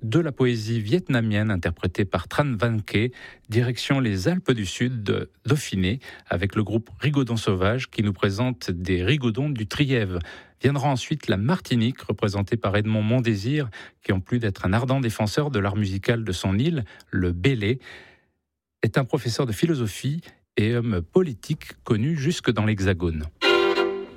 de la poésie vietnamienne interprétée par Tran Van Ke, direction les Alpes du Sud de Dauphiné, avec le groupe Rigodon Sauvage qui nous présente des rigodons du Trièves. Viendra ensuite la Martinique, représentée par Edmond Mondésir, qui en plus d'être un ardent défenseur de l'art musical de son île, le bélé, est un professeur de philosophie et homme politique connu jusque dans l'Hexagone.